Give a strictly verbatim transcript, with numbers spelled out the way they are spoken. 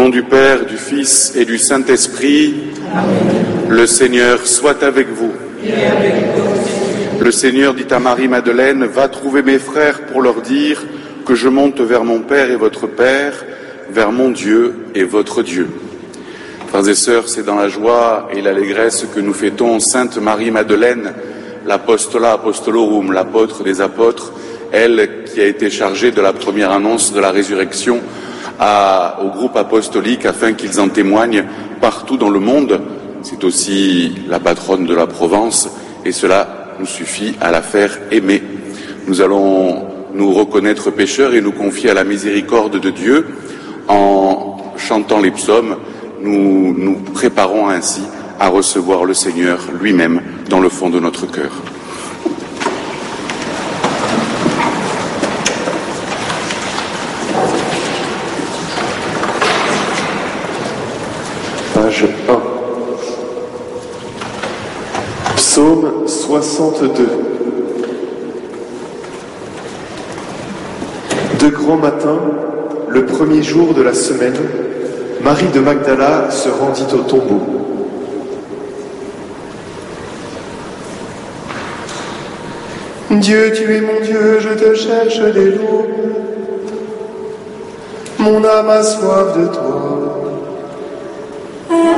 du Père, du Fils et du Saint-Esprit, le Seigneur soit avec vous. Et avec vous aussi. Le Seigneur dit à Marie-Madeleine, va trouver mes frères pour leur dire que je monte vers mon Père et votre Père, vers mon Dieu et votre Dieu. Frères et sœurs, c'est dans la joie et l'allégresse que nous fêtons Sainte Marie-Madeleine, l'apostola apostolorum, l'apôtre des apôtres, elle qui a été chargée de la première annonce de la résurrection à, au groupe apostolique afin qu'ils en témoignent partout dans le monde. C'est aussi la patronne de la Provence et cela nous suffit à la faire aimer. Nous allons nous reconnaître pécheurs et nous confier à la miséricorde de Dieu en chantant les psaumes. Nous nous préparons ainsi à recevoir le Seigneur lui-même dans le fond de notre cœur. Page un. Psaume soixante-deux. De grand matin, le premier jour de la semaine, Marie de Magdala se rendit au tombeau. Dieu, tu es mon Dieu, je te cherche dès l'aube. Mon âme a soif de toi.